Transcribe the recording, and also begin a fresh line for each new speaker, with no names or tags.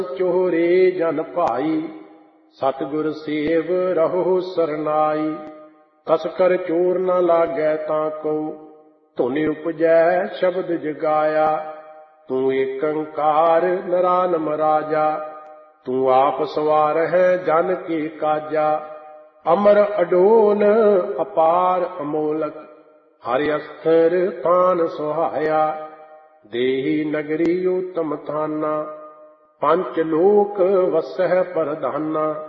ਚੋਰੇ ਜਨ ਭਾਈ, ਸਤਿਗੁਰ ਸੇਵ ਰਹੋ ਸਰਨਾਈ। ਕਸ ਕਰ ਚੋਰ ਨ ਲਾਗੈ ਤਾਂ ਕੋ, ਧੁਨ ਉਪਜੈ ਸ਼ਬਦ ਜਗਾਇਆ। ਤੂੰ ਏਕ ਓੰਕਾਰ ਨਿਰਾਲਮ ਰਾਜਾ, ਤੂੰ ਆਪ ਸਵਾਰ ਹੈ ਜਨ ਕੇ ਕਾਜਾ। ਅਮਰ ਅਡੋਲ ਅਪਾਰ ਅਮੋਲਕ, ਹਰਿ ਅਸਥਿਰ ਤਾਨ ਸੁਹਾਇਆ। ਦੇਹੀ ਨਗਰੀ ਉਤਮ ਥਾਨਾ, ਪੰਚ ਲੋਕ ਵਸਹਿ ਪ੍ਰਧਾਨਾ।